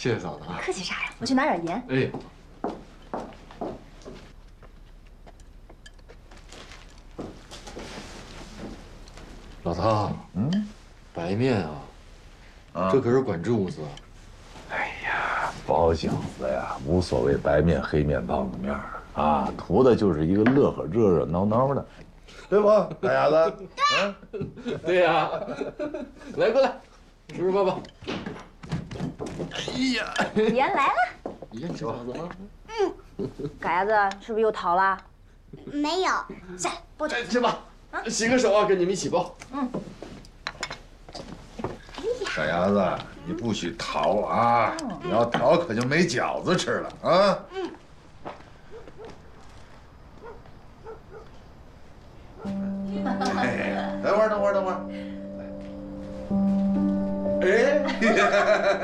谢谢嫂子啊。 客气啥呀？我去拿点盐。 哎。老汤，白面啊，这可是管制物资。 哎呀，包饺子呀，无所谓白面黑面泡子面啊，图的就是一个乐呵热热闹闹的，对不，大牙子？ 对呀。来，过来，叔叔抱抱。哎呀， 盐来了。 你先吃饺子吗？ 嘎牙子是不是又逃了？ 没有。 下来包饺子。 去吧，洗个手啊，跟你们一起包。 小牙子，你不许逃啊！你要逃可就没饺子吃了啊！等会儿。哎。